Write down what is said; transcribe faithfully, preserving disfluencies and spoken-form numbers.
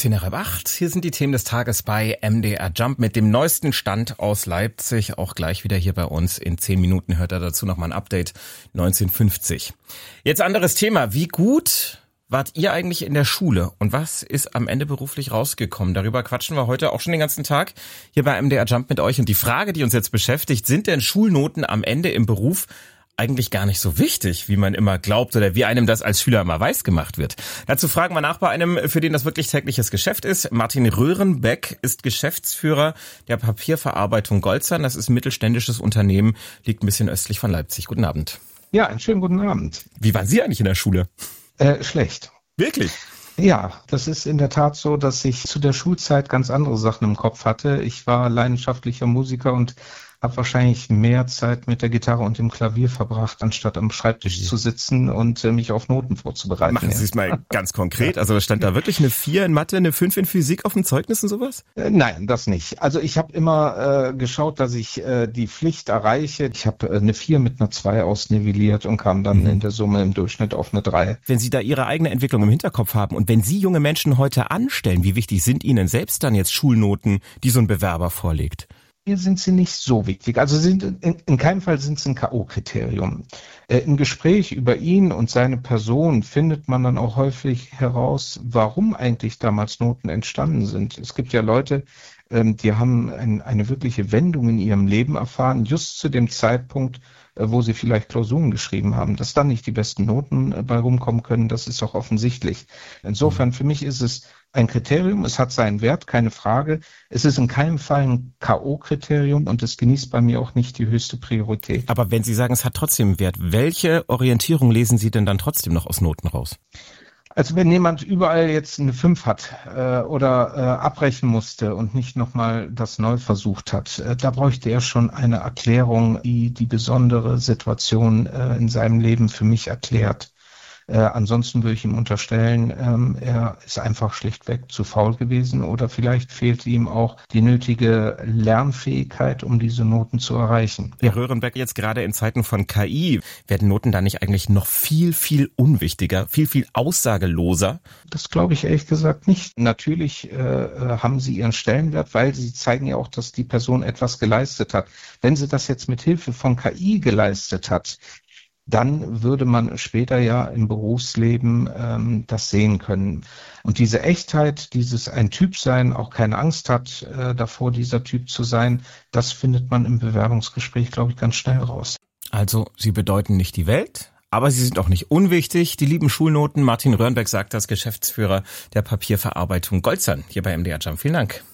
zehn nach halb acht. Hier sind die Themen des Tages bei M D R Jump mit dem neuesten Stand aus Leipzig. Auch gleich wieder hier bei uns. In zehn Minuten hört er dazu nochmal ein Update. neunzehn fünfzig. Jetzt anderes Thema. Wie gut wart ihr eigentlich in der Schule? Und was ist am Ende beruflich rausgekommen? Darüber quatschen wir heute auch schon den ganzen Tag hier bei M D R Jump mit euch. Und die Frage, die uns jetzt beschäftigt, sind denn Schulnoten am Ende im Beruf eigentlich gar nicht so wichtig, wie man immer glaubt oder wie einem das als Schüler immer weiß gemacht wird? Dazu fragen wir nach bei einem, für den das wirklich tägliches Geschäft ist. Martin Röhrenbeck ist Geschäftsführer der Papierverarbeitung Golzern. Das ist ein mittelständisches Unternehmen, liegt ein bisschen östlich von Leipzig. Guten Abend. Ja, einen schönen guten Abend. Wie waren Sie eigentlich in der Schule? Äh, schlecht. Wirklich? Ja, das ist in der Tat so, dass ich zu der Schulzeit ganz andere Sachen im Kopf hatte. Ich war leidenschaftlicher Musiker und habe wahrscheinlich mehr Zeit mit der Gitarre und dem Klavier verbracht, anstatt am Schreibtisch mhm. zu sitzen und äh, mich auf Noten vorzubereiten. Machen Sie es mal ganz konkret. Also stand da wirklich eine vier in Mathe, eine fünf in Physik auf dem Zeugnis und sowas? Äh, nein, das nicht. Also ich habe immer äh, geschaut, dass ich äh, die Pflicht erreiche. Ich habe äh, eine vier mit einer zwei ausnivelliert und kam dann mhm. in der Summe im Durchschnitt auf eine drei. Wenn Sie da Ihre eigene Entwicklung im Hinterkopf haben und wenn Sie junge Menschen heute anstellen, wie wichtig sind Ihnen selbst dann jetzt Schulnoten, die so ein Bewerber vorlegt? Hier sind sie nicht so wichtig. Also sind in, in keinem Fall sind sie ein K O-Kriterium. Äh, Im Gespräch über ihn und seine Person findet man dann auch häufig heraus, warum eigentlich damals Noten entstanden sind. Es gibt ja Leute, ähm, die haben ein, eine wirkliche Wendung in ihrem Leben erfahren, just zu dem Zeitpunkt, äh, wo sie vielleicht Klausuren geschrieben haben. Dass dann nicht die besten Noten äh, bei rumkommen können, das ist auch offensichtlich. Insofern für mich ist es ein Kriterium, es hat seinen Wert, keine Frage. Es ist in keinem Fall ein K O-Kriterium und es genießt bei mir auch nicht die höchste Priorität. Aber wenn Sie sagen, es hat trotzdem einen Wert, welche Orientierung lesen Sie denn dann trotzdem noch aus Noten raus? Also wenn jemand überall jetzt eine fünf hat äh, oder äh, abbrechen musste und nicht nochmal das neu versucht hat, äh, da bräuchte er schon eine Erklärung, die die besondere Situation äh, in seinem Leben für mich erklärt. Äh, ansonsten würde ich ihm unterstellen, ähm, er ist einfach schlichtweg zu faul gewesen oder vielleicht fehlt ihm auch die nötige Lernfähigkeit, um diese Noten zu erreichen. Herr Röhrenbeck, jetzt gerade in Zeiten von K I, werden Noten da nicht eigentlich noch viel, viel unwichtiger, viel, viel aussageloser? Das glaube ich ehrlich gesagt nicht. Natürlich äh, haben sie ihren Stellenwert, weil sie zeigen ja auch, dass die Person etwas geleistet hat. Wenn sie das jetzt mit Hilfe von K I geleistet hat, dann würde man später ja im Berufsleben ähm, das sehen können. Und diese Echtheit, dieses ein Typ sein, auch keine Angst hat äh, davor, dieser Typ zu sein, das findet man im Bewerbungsgespräch, glaube ich, ganz schnell raus. Also, sie bedeuten nicht die Welt, aber sie sind auch nicht unwichtig. Die lieben Schulnoten. Martin Röhrenbeck sagt das, Geschäftsführer der Papierverarbeitung Golzern hier bei M D R Jump. Vielen Dank.